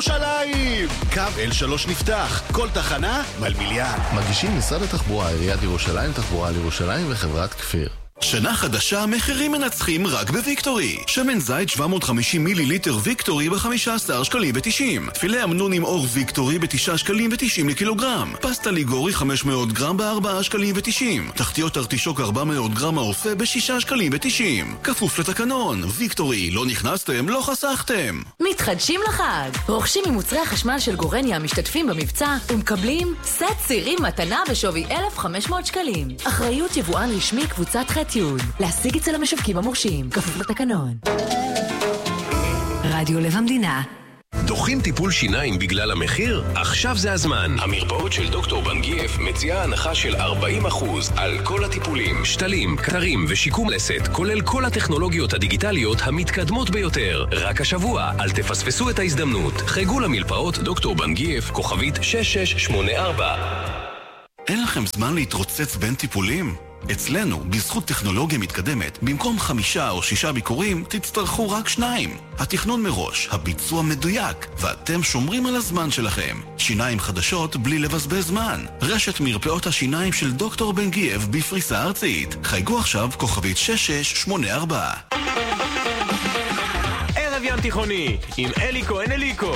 ירושלים! קו L3 נפתח, כל תחנה מלמיליאן. מגישים משרד התחבורה, עיריית ירושלים, תחבורה על ירושלים וחברת כפיר. שנה חדשה, מחירים מנצחים רק בוויקטורי. שמן זית 750 מיליליטר ויקטורי ב-15 שקלים ו-90. פילה אמנון עם אור ויקטורי ב-9 שקלים ו-90 לקילוגרם. פסטה ליגורי 500 גרם ב-4 שקלים ו-90. תחתיות ארטישוק 400 גרם האופה ב-6 שקלים ו-90. כפוף לתקנון. ויקטורי, לא נכנסתם, לא חסכתם. מתחדשים לחג. רוכשים ממוצרי החשמל של גורניה המשתתפים במבצע ומקבלים סט צירים מתנה בשווי 1,500 שקלים. אחריות יבואן רשמי קבוצת ח' להשיג אצל המשווקים המורשים, כפוף לתקנון. רדיו לב המדינה. דוחים טיפול שיניים בגלל המחיר? עכשיו זה הזמן. המרפאות של דוקטור בנגיף מציעה הנחה של 40% על כל הטיפולים, שתלים, קטרים ושיקום לסת, כולל כל הטכנולוגיות הדיגיטליות המתקדמות ביותר. רק השבוע, אל תפספסו את ההזדמנות. חגו למרפאות דוקטור בנגיף, כוכבית 6684. אין לכם זמן להתרוצץ בין טיפולים? אצלנו, בזכות טכנולוגיה מתקדמת, במקום 5 או 6 ביקורים, תצטרכו רק 2. התכנון מראש, הביצוע מדויק, ואתם שומרים על הזמן שלכם. שיניים חדשות בלי לבזבז זמן. רשת מרפאות השיניים של דוקטור בן-גייב בפריסה ארצית. חייגו עכשיו כוכבית 6684. ערב ים תיכוני, עם אלי כהן אליקו.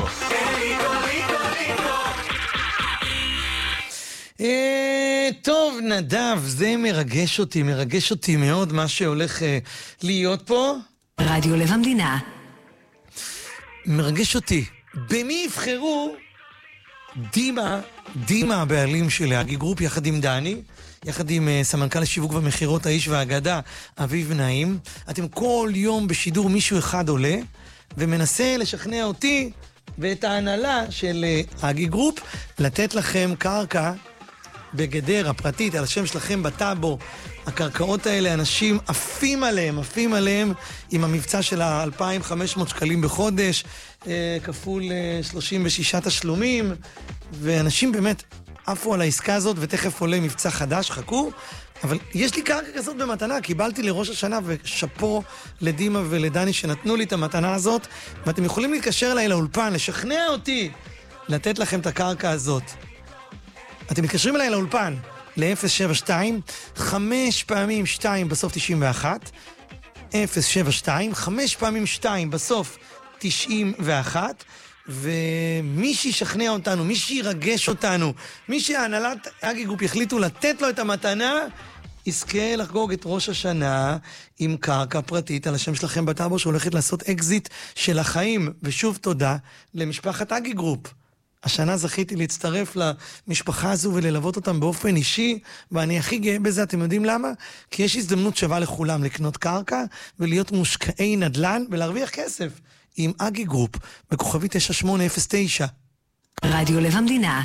טוב, נדב, זה מרגש אותי מאוד מה שהולך להיות פה. רדיו לב המדינה. מרגש אותי. במי יבחרו דימה הבעלים של אגי גרופ, יחד עם דני, יחד עם סמנכ"ל השיווק והמחירות האיש והאגדה אביב נעים. אתם כל יום בשידור מישהו אחד עולה ומנסה לשכנע אותי ואת ההנהלה של אגי גרופ לתת לכם קרקע בגדר הפרטית, על השם שלכם בטאבו. הקרקעות האלה, אנשים עפים עליהם עם המבצע של ה-2,500 שקלים בחודש, כפול 36 תשלומים, ואנשים באמת עפו על העסקה הזאת, ותכף עולה מבצע חדש, חכו. אבל יש לי קרקע כזאת במתנה, קיבלתי לראש השנה, ושפו לדימה ולדני שנתנו לי את המתנה הזאת, ואתם יכולים להתקשר אליי לאולפן, לשכנע אותי לתת לכם את הקרקע הזאת. אתם מתקשרים אליי לאולפן ל-072, 5 פעמים 2 בסוף 91, 072, 5 פעמים 2 בסוף 91, ומי שישכנע אותנו, מי שירגש אותנו, מי שהנהלת אגי גרופ יחליטו לתת לו את המתנה, יזכה לחגוג את ראש השנה עם קרקע פרטית על השם שלכם בטאבו, שהולכת לעשות אקזיט של החיים. ושוב תודה למשפחת אגי גרופ. השנה זכיתי להצטרף למשפחה הזו וללוות אותם באופן אישי, ואני הכי גאה בזה. אתם יודעים למה? כי יש הזדמנות שווה לכולם לקנות קרקע ולהיות מושקעי נדל"ן ולהרוויח כסף עם אגי גרופ בכוכבי 9809. רדיו לב המדינה.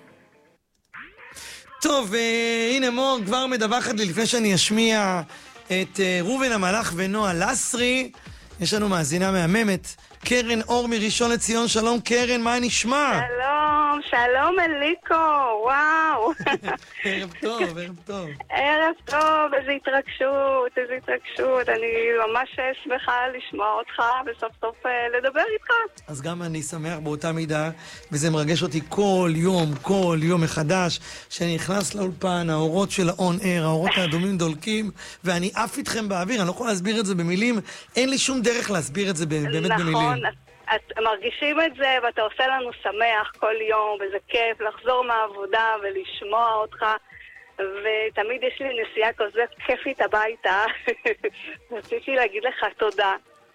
טוב, הנה מור כבר מדווחת לי לפני שאני אשמיע את רובן המלאך ונועה לסרי. יש לנו מאזינה מהממת, קרן אור מראשון לציון. שלום קרן, מה נשמע? שלום אליקו, וואו. ערב טוב, ערב טוב. ערב טוב, איזו התרגשות. אני ממש שמחה לשמוע אותך וסוף סוף לדבר איתך. אז גם אני שמח באותה מידה, וזה מרגש אותי כל יום מחדש, שאני נכנס לאולפן, האורות של האון אר, האורות האדומים דולקים, ואני אף איתכם באוויר. אני לא יכול להסביר את זה במילים, אין לי שום דרך להסביר את זה באמת במילים. נכון, מרגישים את זה ואתה עושה לנו שמח כל יום, וזה כיף לחזור מהעבודה ולשמוע אותך, ותמיד יש לי נסיעה כזאת כיפית הביתה. רציתי להגיד לך תודה.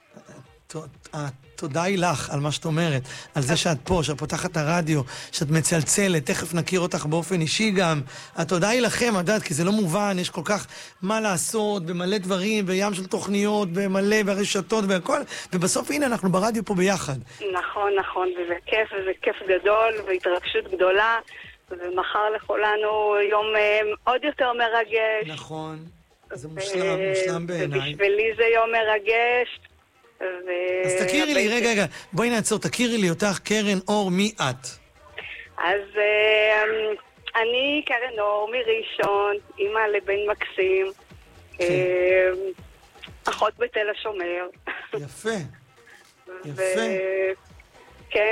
תודה היא לך על מה שאת אומרת, על זה שאת פה, שאת פותחת הרדיו, שאת מצלצלת, תכף נכיר אותך באופן אישי גם. התודה היא לכם, יודעת, כי זה לא מובן, יש כל כך מה לעשות, במלא דברים, וים של תוכניות, במלא, והרשתות והכל, ובסוף הנה אנחנו ברדיו פה ביחד. נכון, וזה כיף גדול, והתרגשות גדולה, ומחר לכולנו יום עוד יותר מרגש. נכון, זה מושלם בעיניי. ובשבילי זה יום מרגש. אז תכירי לי, רגע, בואי נעצור, תכירי לי אותך, קרן אור, מי את? אז אני קרן אור מראשון, אמא לבן מקסים, אחות בתל השומר. יפה. כן.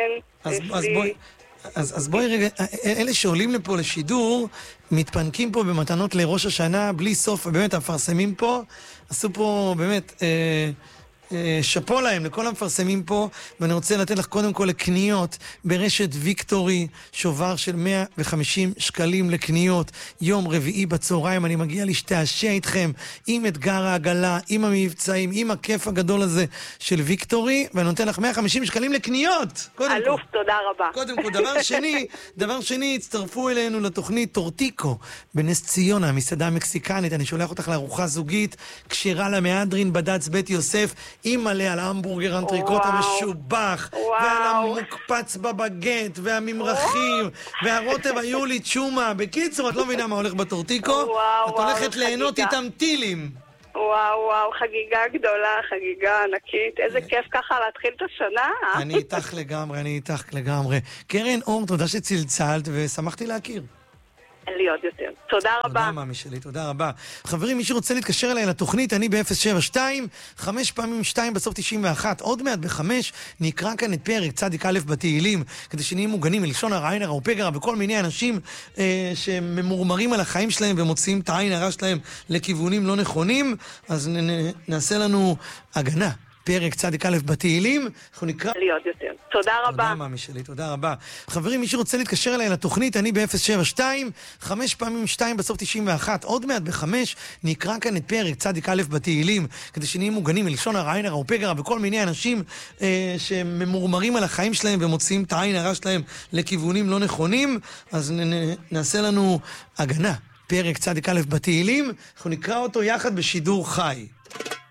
אז בואי רגע, אלה שעולים לפה לשידור, מתפנקים פה במתנות לראש השנה, בלי סוף, באמת המפרסמים פה, עשו פה באמת שפו להם, לכל המפרסמים פה, ואני רוצה לתת לך קודם כל לקניות ברשת ויקטורי, שובר של 150 שקלים לקניות, יום רביעי בצהריים, אני מגיע להשתעשע איתכם עם אתגר העגלה, עם המבצעים, עם הכיף הגדול הזה של ויקטורי, ואני נותן לך 150 שקלים לקניות. אלוף, תודה רבה. קודם כל, דבר שני, הצטרפו אלינו לתוכנית טורטיקו בנס ציונה, המסעדה המקסיקנית, אני שולח אותך לארוחה זוגית, כשרה למהדרין בד"ץ בית יוסף, אימא על ההמבורגר אנטריקוט המשובח, ועל המוקפץ בבגט, והממרחים, והרוטב היולי צ'ומה. בקיצור, את לא מבינה מה הולך בטורטיקו, את הולכת ליהנות איתם טילים. וואו, חגיגה גדולה, חגיגה ענקית. איזה כיף ככה להתחיל את השנה. אני איתך לגמרי. קרן אור, תודה שצלצלת, ושמחתי להכיר. אין לי עוד יותר. תודה רבה. תודה, מאמי שלי, תודה רבה. חברים, מי שרוצה להתקשר אליי לתוכנית, אני ב-072, 5 פעמים 2 בסוף 91, עוד מעט ב-5, נקרא כאן את פרק צדיק א' בתהילים, כדי שנהיים מוגנים מלשון הרע, עין הרע ופגע, וכל מיני אנשים שממורמרים על החיים שלהם ומוציאים את העין הרע שלהם לכיוונים לא נכונים, אז נעשה לנו הגנה. פרק צדיק א' בתהילים, אנחנו נקרא... לי עוד יותר. תודה רבה. תודה, מאמי שלי, תודה רבה. חברים, מי שרוצה להתקשר אליי לתוכנית, אני ב-072, 5 פעמים 2 בסוף 91, עוד מעט ב-5, נקרא כאן את פרק צדיק א' בתהילים, כדי שנהיים מוגנים מלשון הרע, עין הרע ופגע, וכל מיני אנשים שממורמרים על החיים שלהם ומוציאים את העין הרע שלהם לכיוונים לא נכונים, אז נעשה לנו הגנה. פרק צדיק א' בתהילים, אנחנו נקרא אותו יחד בשידור חי.